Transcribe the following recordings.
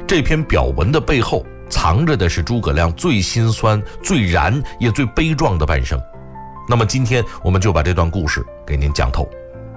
这篇表文的背后藏着的是诸葛亮最心酸、最燃也最悲壮的半生。那么今天我们就把这段故事给您讲透。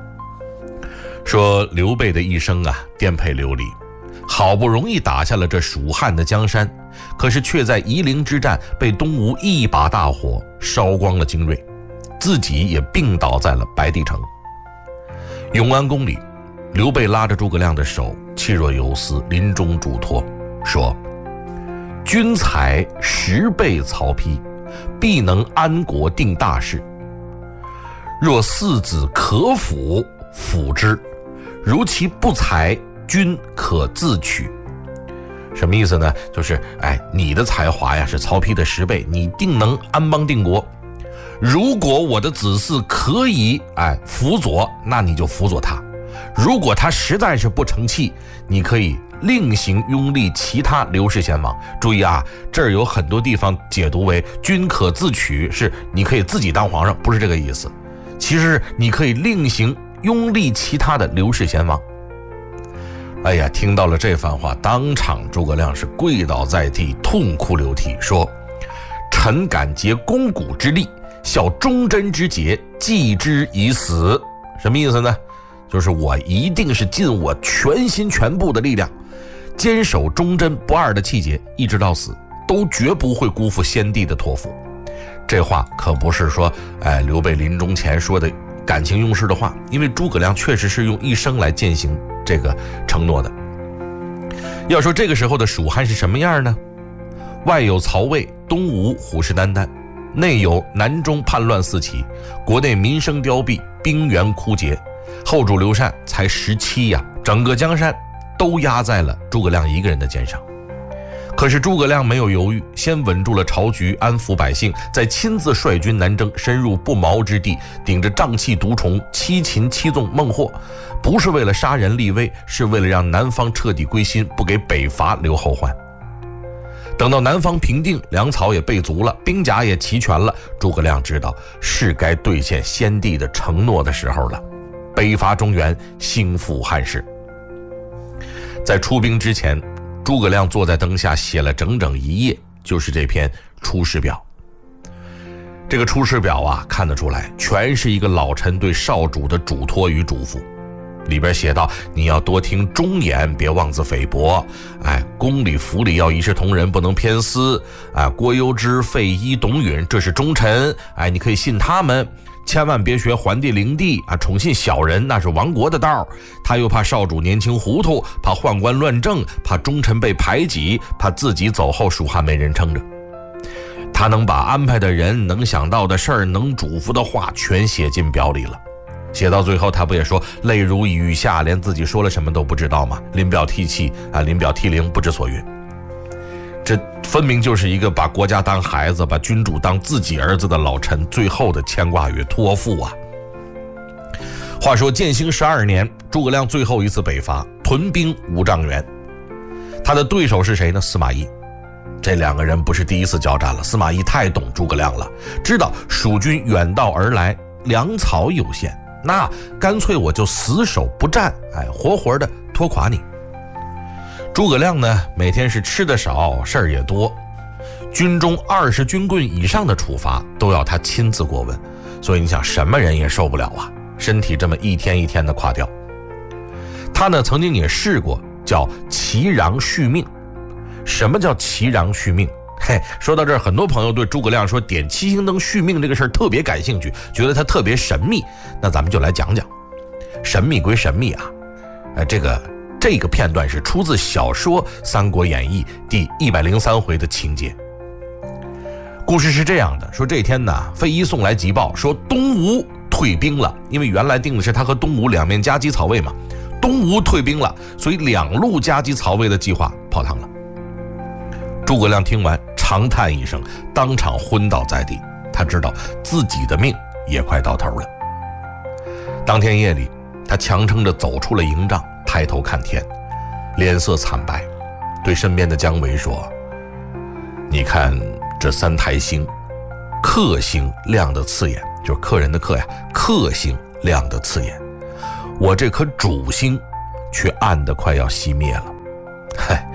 说刘备的一生啊，颠沛流离，好不容易打下了这蜀汉的江山，可是却在夷陵之战被东吴一把大火烧光了精锐，自己也病倒在了白帝城。永安宫里，刘备拉着诸葛亮的手，气若游丝，临终嘱托说：君才10倍曹丕，必能安国定大事。若四子可辅，辅之；如其不才，君可自取。什么意思呢？就是你的才华呀是曹丕的10倍，你定能安邦定国。如果我的子嗣可以辅佐，那你就辅佐他；如果他实在是不成器，你可以另行拥立其他刘氏贤王。注意啊，这儿有很多地方解读为君可自取，是你可以自己当皇上，不是这个意思。其实你可以另行拥立其他的刘氏贤王。哎呀，听到了这番话，当场诸葛亮是跪倒在地，痛哭流涕，说：臣敢竭肱骨之力，效忠贞之节，继之以死。什么意思呢？就是我一定是尽我全心全部的力量，坚守忠贞不二的气节，一直到死，都绝不会辜负先帝的托付。这话可不是说刘备临终前说的感情用事的话，因为诸葛亮确实是用一生来践行这个承诺的。要说这个时候的蜀汉是什么样呢？外有曹魏、东吴虎视眈眈，内有南中叛乱四起，国内民生凋敝，兵源枯竭，后主刘禅才17呀，整个江山都压在了诸葛亮一个人的肩上。可是诸葛亮没有犹豫，先稳住了朝局，安抚百姓，再亲自率军南征，深入不毛之地，顶着瘴气毒虫，七擒七纵孟获，不是为了杀人立威，是为了让南方彻底归心，不给北伐留后患。等到南方平定，粮草也备足了，兵甲也齐全了，诸葛亮知道是该兑现先帝的承诺的时候了，北伐中原，兴复汉室。在出兵之前，诸葛亮坐在灯下写了整整1页，就是这篇出师表。这个出师表啊，看得出来全是一个老臣对少主的嘱托与嘱咐。里边写道：你要多听忠言，别妄自菲薄，宫里府里要一视同仁，不能偏私，郭攸之、费祎、董允，这是忠臣，你可以信他们，千万别学桓帝灵帝宠信小人，那是亡国的道。他又怕少主年轻糊涂，怕宦官乱政，怕忠臣被排挤，怕自己走后蜀汉没人撑着。他能把安排的人、能想到的事儿、能嘱咐的话全写进表里了。写到最后，他不也说泪如雨下，连自己说了什么都不知道吗？临表涕泣临表涕零，不知所云。这分明就是一个把国家当孩子，把君主当自己儿子的老臣最后的牵挂与托付啊。话说建兴12年，诸葛亮最后一次北伐，屯兵五丈原。他的对手是谁呢？司马懿。这两个人不是第一次交战了，司马懿太懂诸葛亮了，知道蜀军远道而来，粮草有限，那干脆我就死守不战，活活的拖垮你。诸葛亮呢，每天是吃的少，事儿也多，军中20军棍以上的处罚都要他亲自过问，所以你想什么人也受不了啊，身体这么一天一天的垮掉。他呢曾经也试过叫齐禳续命。什么叫齐禳续命？说到这儿，很多朋友对诸葛亮说点7星灯续命这个事儿特别感兴趣，觉得他特别神秘。那咱们就来讲讲，神秘归神秘啊，这个片段是出自小说《三国演义》第103回的情节。故事是这样的，说这天呢，费祎送来急报，说东吴退兵了，因为原来定的是他和东吴两面夹击曹魏嘛，东吴退兵了，所以2路夹击曹魏的计划泡汤了。诸葛亮听完长叹一声，当场昏倒在地，他知道自己的命也快到头了。当天夜里，他强撑着走出了营帐，抬头看天，脸色惨白，对身边的姜维说：你看这3台星，克星亮得刺眼，就是客人的客呀，克星亮得刺眼，我这颗主星却暗得快要熄灭了。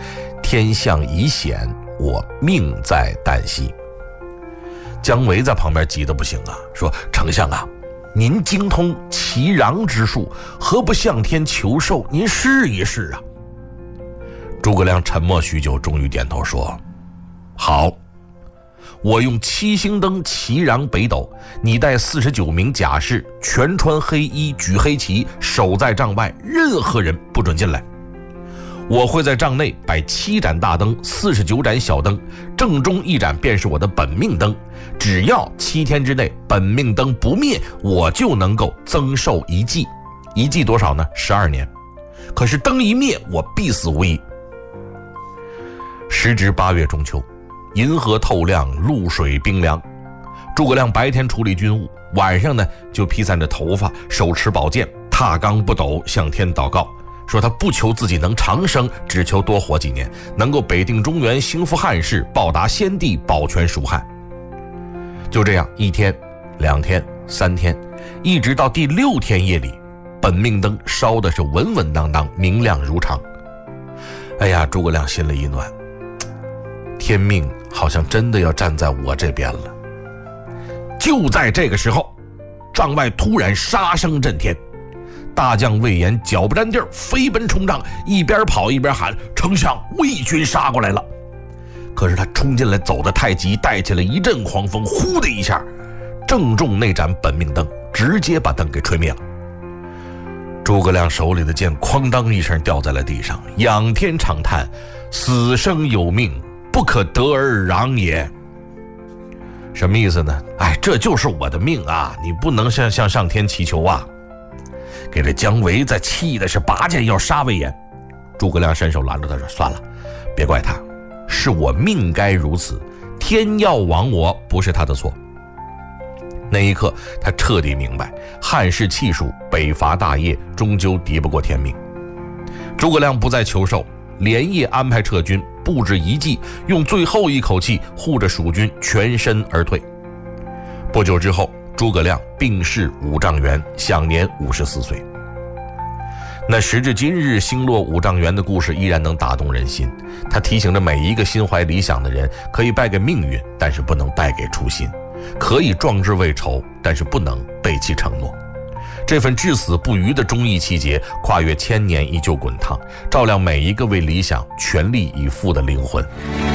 天象已显，我命在旦夕。姜维在旁边急得不行啊，说丞相啊，您精通骑禳之术，何不向天求寿，您试一试啊。诸葛亮沉默许久，终于点头说，好，我用7星灯骑禳北斗，你带49名甲士，全穿黑衣，举黑旗，守在帐外，任何人不准进来。我会在帐内摆7盏大灯，49盏小灯，正中一盏便是我的本命灯。只要7天之内本命灯不灭，我就能够增寿1纪。1纪多少呢？12年。可是灯一灭，我必死无疑。时值8月中秋，银河透亮，露水冰凉。诸葛亮白天处理军务，晚上呢就披散着头发，手持宝剑，踏罡不斗，向天祷告，说他不求自己能长生，只求多活几年，能够北定中原，兴复汉室，报答先帝，保全蜀汉。就这样1天、2天、3天，一直到第6天夜里，本命灯烧的是稳稳当当，明亮如常。哎呀，诸葛亮心里一暖，天命好像真的要站在我这边了。就在这个时候，帐外突然杀声震天，大将魏延脚不沾地儿，飞奔冲帐，一边跑一边喊，丞相，魏军杀过来了。可是他冲进来走得太急，带起了一阵狂风，呼的一下正中那盏本命灯，直接把灯给吹灭了。诸葛亮手里的剑哐当一声掉在了地上，仰天长叹，死生有命，不可得而攘也。什么意思呢？这就是我的命啊，你不能向上天祈求啊。给这姜维在气的是拔剑要杀魏延。诸葛亮伸手拦住他说，算了，别怪他，是我命该如此，天要亡我，不是他的错。那一刻他彻底明白，汉室气数，北伐大业终究敌不过天命。诸葛亮不再求寿，连夜安排撤军，布置遗计，用最后一口气护着蜀军全身而退。不久之后，诸葛亮病逝五丈原，享年54岁。那时至今日，星落五丈原的故事依然能打动人心。他提醒着每一个心怀理想的人，可以败给命运，但是不能败给初心；可以壮志未酬，但是不能背弃承诺。这份至死不渝的忠义气节，跨越1000年依旧滚烫，照亮每一个为理想全力以赴的灵魂。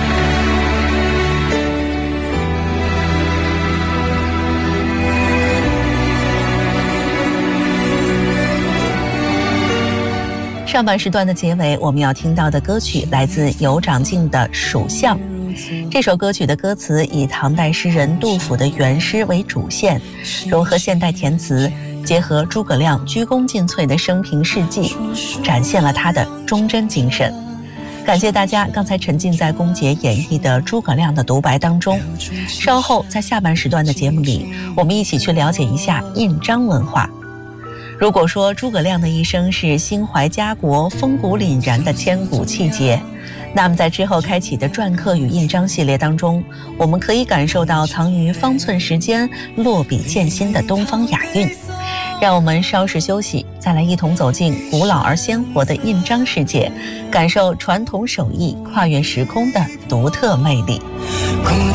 上半时段的结尾，我们要听到的歌曲来自尤长靖的《蜀相》。这首歌曲的歌词以唐代诗人杜甫的原诗为主线，融合现代填词，结合诸葛亮鞠躬尽瘁的生平事迹，展现了他的忠贞精神。感谢大家刚才沉浸在龚杰演绎的诸葛亮的独白当中。稍后在下半时段的节目里，我们一起去了解一下印章文化。如果说诸葛亮的一生是心怀家国、风骨凛然的千古气节，那么在之后开启的篆刻与印章系列当中，我们可以感受到藏于方寸时间、落笔见心的东方雅韵。让我们稍事休息，再来一同走进古老而鲜活的印章世界，感受传统手艺跨越时空的独特魅力。